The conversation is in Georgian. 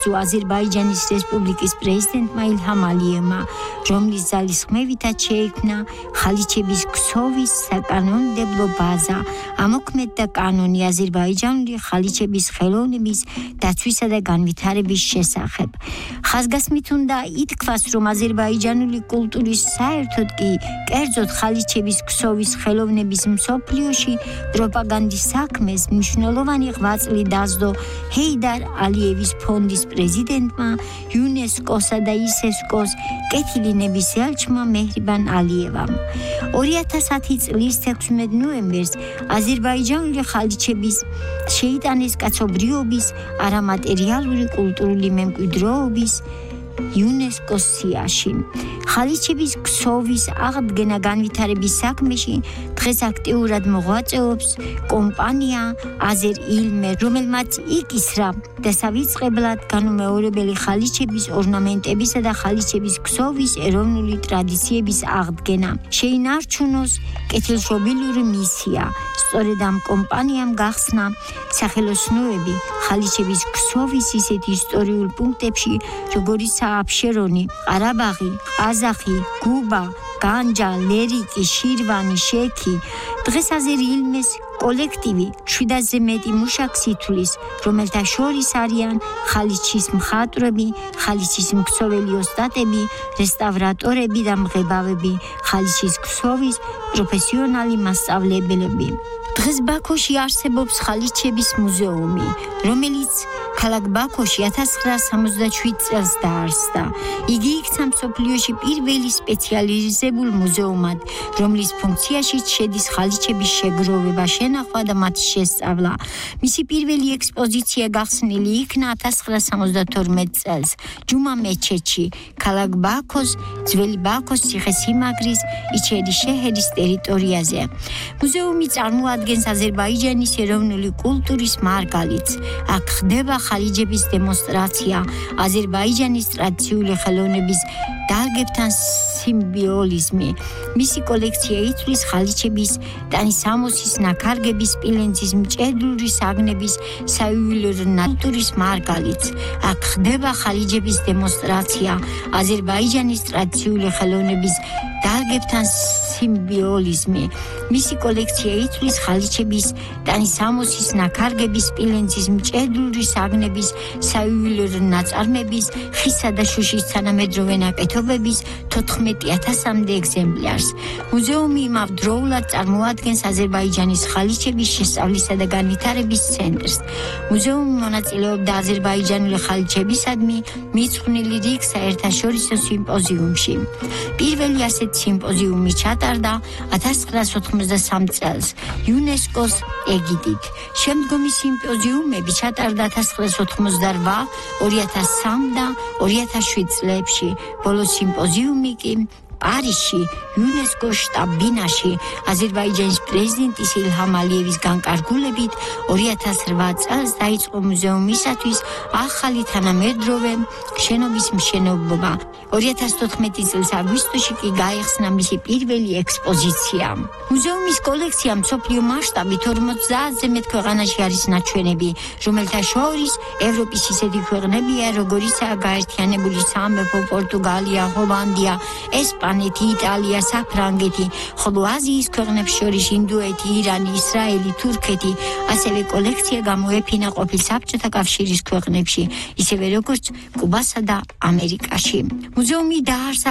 აზერბაიჯანის რესპუბლიკის პრეზიდენტმა ილჰამ ალიევმა, რომლის ძალისხმევითაც შეიქმნა ხალიჩების ქსოვის საკანონმდებლო ბაზა, ამოქმედდა კანონი აზერბაიჯანული ხალიჩების ხელოვნების დაცვისა და განვითარების შესახებ. ხაზგასმით უნდა ითქვას, რომ აზერბაიჯანული კულტურის საერთოდ კი კერძოდ ხალიჩების ქსოვის ხელოვნების მსოფლიოში პროპაგანდის საქმეს მნიშვნელოვანი ღვაწლი დასდო ჰეიდარ ალიევის ფონდის პრეზიდენტმა, იუნესკოსა და ისესკოს კეთილინების ელჩმა მეჰრიბან ალიევამ. 2010 წლის 16 ნოემბერს აზერბაიჯანული ხალიჩების შეიტანეს კაცობრიობის, არამატერიალური კულტურული მემკვიდრეობის იუნესკოს სიაში. ხალიჩების ქსოვის აღდგენა განვითარების საქმეში დღეს აქტიურად მოღვაწეობს კომპანია აზერ-ილმე, რომელმაც იკისრა დასავიწყებლად განუმეორებელი ხალიჩების ორნამენტებისა და ხალიჩების ქსოვის ეროვნული ტრადიციების აღდგენა. შეინარჩუნოს კეთილშობილური მისია. სწორედ ამ კომპანიამ გახსნა სახელოსნოები ხალიჩების ქსოვის ისეთ ისტორიულ პუნქტებში, როგორიცაა აფშერონი, ყარაბაღი, ყაზახი, გუბა, განჯა, ლერიკი, შირვანი, შექი. დღეს აზერ-ილმეს კოლექტივი 700-ზე მეტი მუშაკს ითვლის, რომელთა შორის არიან ხალიჩის მხატვრები, ხალიჩის მქსოველი ოსტატები, რესტავრატორები და მღებავები, ხალიჩის ქსოვის პროფესიონალი მასწავლებლები. დღეს ბაქოში არსებობს ხალიჩების მუზეუმი, რომელიც ქალაქ ბაქოში 1967 წელს დაარსდა. იგი იქცა მსოფლიოში პირველი სპეციალიზებულ მუზეუმად, რომლის ფუნქციაშიც შედის ხალიჩების შეგროვება, შენახვა და მათი შესწავლა. მისი პირველი ექსპოზიცია გახსნილი იქნა 1972 წელს ჯუმა მეჩეთში, ქალაქ ბაქოს, ძველი ბაქოს ციხესიმაგრის იჩერი-შეჰერის ტერიტორიაზე. მუზეუმი წარმოადგენს აზერბაიჯანის ეროვნული კულტურის მარგალიტს. აქ ხდება ხალიჩების დემონსტრაცია, აზერბაიჯანის ტრადიციული ხელოვნების დარგებთან სიმბიოლიზმი. მისი კოლექცია ითვლის ხალიჩების, ტანისამოსის, ნაქარგების, სპილენძის, მჭედური საგნების საიუველირო კულტურის მარგალიტს. აქ ხდება ხალიჩების დემონსტრაცია, აზერბაიჯანის ტრადიციული ხელოვნების დარგებთან სიმბიოლიზმი. მისი კოლექცია ითვლის ხალიჩების, ტანისამოსის, ნაქარგების, სპილენძის, მჭედური საგნების საიუველირო ნაწარმების, ხისა და შუშის თანამედროვე ნაკეთობების 14,000-მდე ეგზემპლარს. მუზეუმი იმავდროულად წარმოადგენს აზერბაიჯანის ხალიჩების შესწავლისა და განვითარების ცენტრს. მუზეუმი მონაწილეობდა აზერბაიჯანული ხალიჩებისადმი მიძღვნილი რიგ საერთაშორისო სიმპოზიუმში. პირველი ასეთ სიმპოზიუმი ჩატარდა 1993 წელს იუნესკოს ეგიდით. შემდგომი სიმპოზიუმები ჩატარდა 1988, 2003 და 2007 წლებში. ბოლო სიმპოზიუმი კი პარიზში, იუნესკოს შტაბ-ბინაში, აზერბაიჯანის პრეზიდენტის ილჰამ ალიევის განკარგულებით 2008 წელს დაიწყო მუზეუმისათვის ახალი თანამედროვე შენობის მშენებლობა. 2014 წლის აგვისტოში კი გაიხსნა მისი პირველი ექსპოზიცია. მუზეუმის კოლექცია მსოფლიო მასშტაბით 50-ზე მეტ ქვეყანაში არის ნაჩვენები, რომელთა შორის ევროპის ისეთი ქვეყნებია, როგორიცაა გაერთიანებული სამეფო, პორტუგალია, ჰოლანდია, ესპანეთი, იტალია, საფრანგეთი, ხოლო აზიის ქვეყნებს შორის ინდოეთი, ირანი, ისრაელი, თურქეთი. ასევე კოლექცია გამოეფინა ყოფილ საბჭოთა კავშირის ქვეყნებში, ისევე როგორც კუბასა და ამერიკაში. მუზეუმი დაარსდა